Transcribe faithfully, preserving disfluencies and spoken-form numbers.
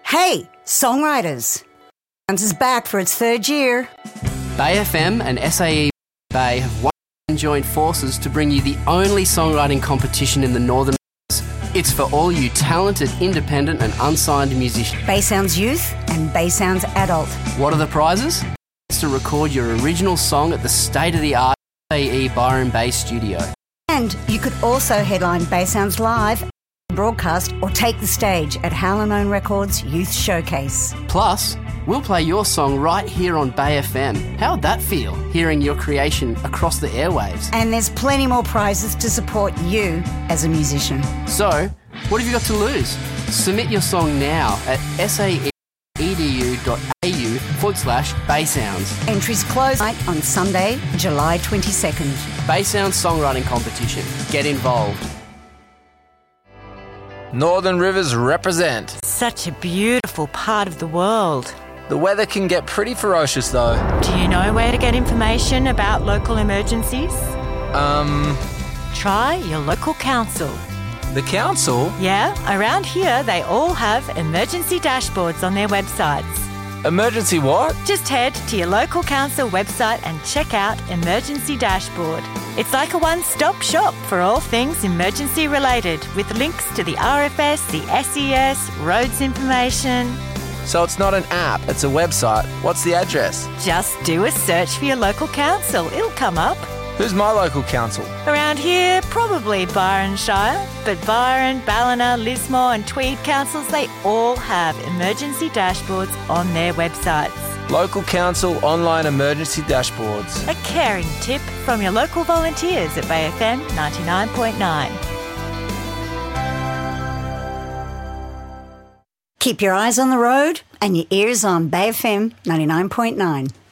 Hey, songwriters! Sounds is back for its third year. Bay F M and S A E Bay have once again joined forces to bring you the only songwriting competition in the Northern Rivers. It's for all you talented, independent and unsigned musicians. Bay Sounds Youth and Bay Sounds Adult. What are the prizes? It's to record your original song at the state-of-the-art S A E Byron Bay studio. And you could also headline Bay Sounds Live, broadcast or take the stage at Howlin' Records Youth Showcase. Plus, we'll play your song right here on Bay F M. How'd that feel, hearing your creation across the airwaves? And there's plenty more prizes to support you as a musician. So, what have you got to lose? Submit your song now at saeedu.au forward slash Bay Sounds. Entries close on Sunday, July twenty-second. Bay Sounds Songwriting Competition. Get involved. Northern Rivers represent. Such a beautiful part of the world. The weather can get pretty ferocious though. Do you know where to get information about local emergencies? Um... Try your local council. The council? Yeah, around here they all have emergency dashboards on their websites. Emergency what? Just head to your local council website and check out Emergency Dashboard. It's like a one-stop shop for all things emergency related, with links to the R F S, the S E S, roads information. So it's not an app, it's a website. What's the address? Just do a search for your local council. It'll come up. Who's my local council? Around here, probably Byron Shire. But Byron, Ballina, Lismore and Tweed councils, they all have emergency dashboards on their websites. Local council online emergency dashboards. A caring tip from your local volunteers at Bay F M ninety-nine point nine. Keep your eyes on the road and your ears on Bay F M ninety-nine point nine.